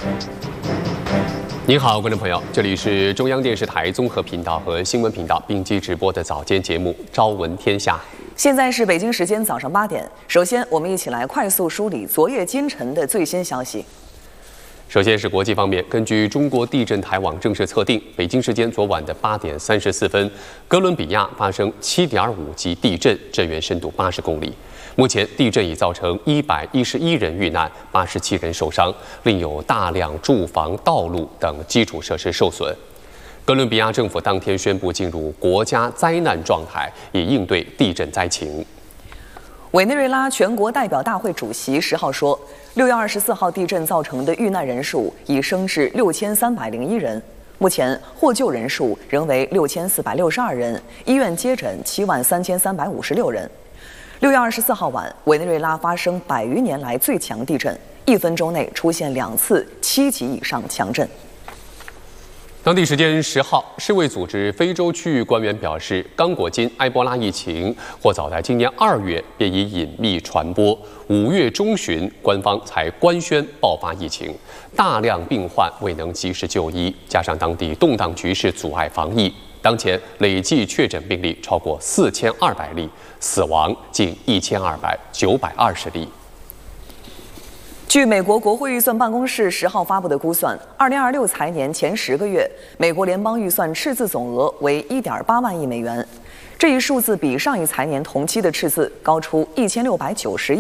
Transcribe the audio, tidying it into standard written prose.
您好，观众朋友，这里是中央电视台综合频道和新闻频道并机直播的早间节目《朝闻天下》。 现在是北京时间早上8点。首先，我们一起来快速梳理昨夜今晨的最新消息。 首先是国际方面，根据中国地震台网正式测定，北京时间昨晚的8点34分，哥伦比亚发生7.5级地震，震源深度80公里。目前，地震已造成111人遇难，87人受伤，另有大量住房、道路等基础设施受损。哥伦比亚政府当天宣布进入国家灾难状态，以应对地震灾情。 委内瑞拉全国代表大会主席10号说，6月24号地震造成的遇难人数已升至6301人，目前获救人数仍为6462人，医院接诊73356人。6月24号晚，委内瑞拉发生100余年来最强地震，1分钟内出现2次7级以上强震。 当地时间10号，世卫组织非洲区域官员表示，刚果金埃博拉疫情或早在今年2月便已隐秘传播，5月中旬官方才官宣爆发疫情，大量病患未能及时就医，加上当地动荡局势阻碍防疫，当前累计确诊病例超过4200例，死亡近1920例。 据美国国会预算办公室10号发布的估算，2026财年前10个月，美国联邦预算赤字总额为1.8万亿美元，这一数字比上一财年同期的赤字高出1690亿。